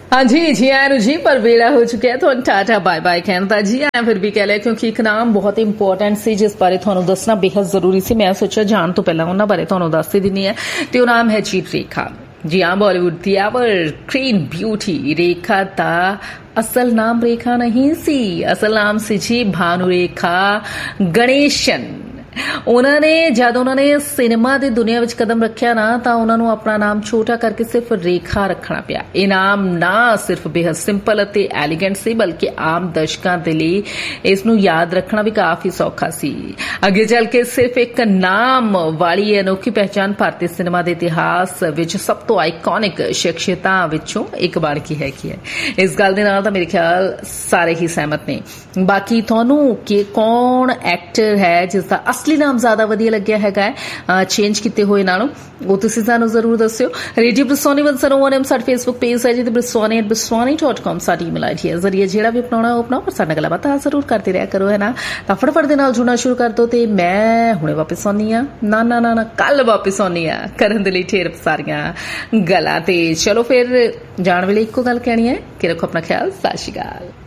हाँ जी आया जी, पर वेला हो चुका है तो टाटा बाय बाय कहना था जी आया फिर भी कह लिया, क्योंकि एक नाम बहुत इंपॉर्टेंट सी जिस बारे थानू दसना बेहद जरूरी सी। मैं सोचा जान तो पहला उन्होंने बारे थानू दस ही दिनी है, तो नाम है जी रेखा। जी हाँ, बॉलीवुड की एवरग्रीन ब्यूटी रेखा दा असल नाम रेखा नहीं सी, असल नाम सी जी भानु रेखा गणेशन। उन्होंने जब उन्होंने सिनेमा की दुनिया में कदम रखा ना, तो उन्होंने अपना नाम छोटा करके सिर्फ रेखा रखना पिया। यह नाम ना सिर्फ बेहद सिंपल और एलीगेंट सी, बल्कि आम दर्शकों के लिए इसनू याद रखना भी काफी सौखा सी। अगे चल के सिर्फ एक नाम वाली अनोखी पहचान भारतीय सिनेमा के इतिहास विच सब तो आइकॉनिक शख्सियतां विचों एक बन के हैगी है। इस गल दे नाल तां मेरे ख्याल सारे ही सहमत ने। बाकी थानू कि कौन एक्टर है जिसका असली नाम ज्यादा वधिया लग्या है चेंज किते हुए नालों, वो तुसीं सानू जरूर दस्सिओ। रेडियो ब्रसवानी 101 साडा फेसबुक पेज है जी, braswani@braswani.com साडी ईमेल आईडी है। जरिए जेड़ा भी अपनाना हो अपनाओ, पर साडे नाल गलबात जरूर करते रहा करो, है ना। तां फटाफट दे नाल जुड़ना शुरू कर दो। ते मैं हुणे वापस आउंदी आ, ना ना ना ना कल वापस आउंदी आ करन दे लई ढेर सारियां गल्लां। ते चलो फिर जाण वेले इक्को गल कहनी है कि रखो अपना ख्याल। सत श्री अकाल।